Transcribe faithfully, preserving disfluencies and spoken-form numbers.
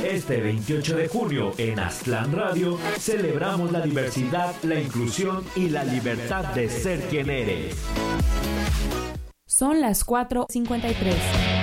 Este veintiocho de junio en Aztlán Radio celebramos la diversidad, la inclusión y la libertad de ser quien eres. Son las cuatro cincuenta y tres.